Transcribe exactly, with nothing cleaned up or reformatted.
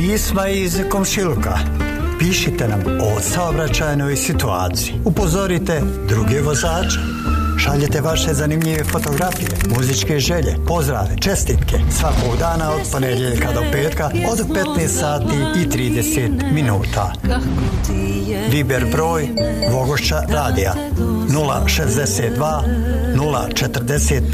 pisma iz komšiluka. Pišite nam o saobraćajnoj situaciji. Upozorite druge vozače. Šaljete vaše zanimljive fotografije, muzičke želje, pozdrave, čestitke svakog dana od ponedjeljka do petka od petnaest sati i trideset minuta. Viber broj Vogošća radija nula šezdeset dva nula četrdeset